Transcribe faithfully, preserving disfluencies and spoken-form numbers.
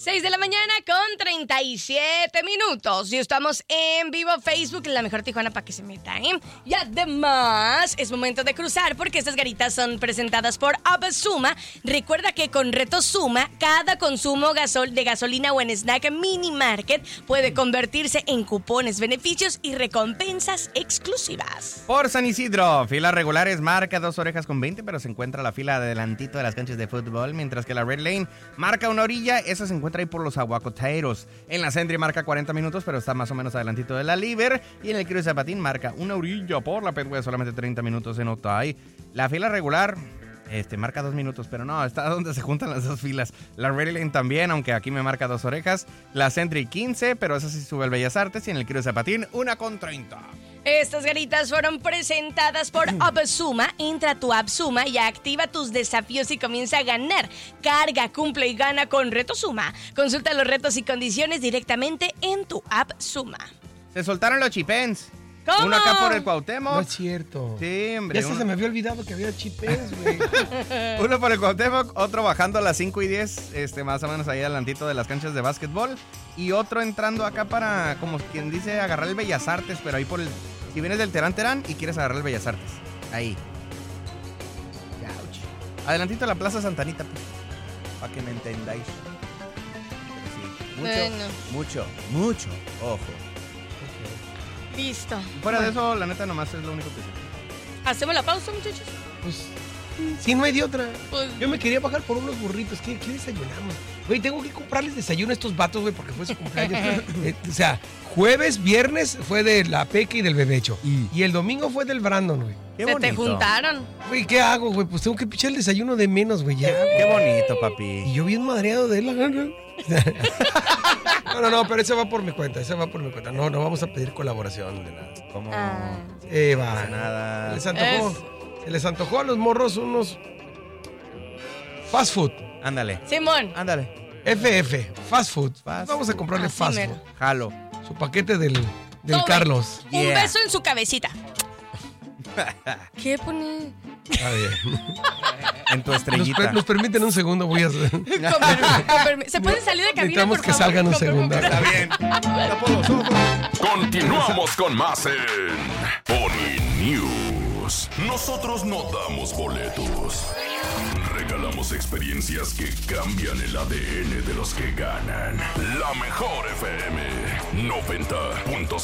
seis de la mañana con treinta y siete minutos. Y estamos en vivo Facebook, en La Mejor Tijuana, para que se meta, ¿eh? Y además, es momento de cruzar porque estas garitas son presentadas por Up Suma. Recuerda que con Reto Suma, cada consumo gasol de gasolina o en Snack Mini Market puede convertirse en cupones, beneficios y recompensas exclusivas. Por San Isidro, filas regulares marca dos orejas con veinte, pero se encuentra la fila adelantito de las canchas de fútbol, mientras que la Red Lane marca una orilla, esa se encuentra ahí por los aguacoteros. En la Sentry marca cuarenta minutos, pero está más o menos adelantito de la Liber. Y en el Cruz Zapatín marca una orilla por la Petway, solamente treinta minutos en Otay. La fila regular este, marca dos minutos, pero no, está donde se juntan las dos filas. La Red Lane también, aunque aquí me marca dos orejas. La Sentry quince, pero esa sí sube el Bellas Artes. Y en el Cruz Zapatín, una con treinta. Estas garitas fueron presentadas por AppSuma. Entra a tu AppSuma y activa tus desafíos y comienza a ganar. Carga, cumple y gana con Reto Suma. Consulta los retos y condiciones directamente en tu AppSuma. Se soltaron los chipens. ¿Cómo? Uno acá por el Cuauhtémoc. No es cierto. Sí, hombre. Ya uno... se me había olvidado que había chipes, güey. Uno por el Cuauhtémoc, otro bajando a las cinco y diez, este, más o menos ahí adelantito de las canchas de básquetbol. Y otro entrando acá para, como quien dice, agarrar el Bellas Artes, pero ahí por el... Si vienes del Terán Terán y quieres agarrar el Bellas Artes. Ahí. Ouch. Adelantito de la Plaza Santanita, pues. Para que me entendáis. Pero sí. Mucho, Bueno. mucho, mucho ojo. Listo. Fuera de eso, la neta, nomás es lo único que sí. ¿Hacemos la pausa, muchachos? Pues, sí, no hay de otra. Pues... Yo me quería bajar por unos burritos. ¿Qué, qué desayunamos? Güey, tengo que comprarles desayuno a estos vatos, güey, porque fue su cumpleaños. eh, o sea, jueves, viernes fue de la Peque y del Bebecho. Y, y el domingo fue del Brandon, güey. Qué Se bonito. te juntaron. Güey, ¿qué hago, güey? Pues tengo que pichar el desayuno de menos, güey, ya. Qué bonito, papi. Y yo bien madreado de él. No, no, no, pero ese va por mi cuenta, ese va por mi cuenta. No, no vamos a pedir colaboración de nada. ¿Cómo? Ah. Eh, va. No nada. Se les antojó, se les antojó a los morros unos fast food. Ándale. Simón. Ándale. F F, fast food. Fast Vamos a comprarle Así fast mero. food. Jalo. Su paquete del, del Tome. Carlos. Un Yeah. beso en su cabecita. ¿Qué pone? Está bien. En tu Nos, estrellita. per- nos permiten un segundo, voy a hacer. Con permi- con permi- ¿Se pueden salir de cabina, Necesitamos por que favor? salgan un Con segundo. permiso. Está bien. Tapo los ojos. Continuamos con más en Pony News. Nosotros no damos boletos. Regalamos experiencias que cambian el A D N de los que ganan. La mejor F M noventa punto